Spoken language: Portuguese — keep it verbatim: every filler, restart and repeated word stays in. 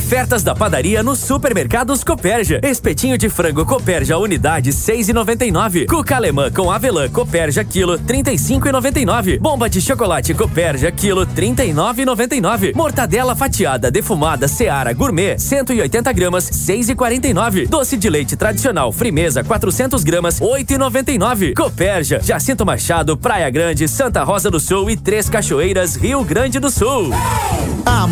Ofertas da padaria nos supermercados Copérgia. Espetinho de frango Copérgia unidade seis e noventa e nove. Cuca alemã com avelã Copérgia quilo trinta e cinco e noventa e nove. Bomba de chocolate Copérgia quilo trinta e nove e noventa e nove. Mortadela fatiada defumada Seara Gourmet cento e oitenta gramas seis e quarenta e nove. Doce de leite tradicional Frimeza quatrocentas gramas oito e noventa e nove. Copérgia, Jacinto Machado, Praia Grande, Santa Rosa do Sul e Três Cachoeiras, Rio Grande do Sul. A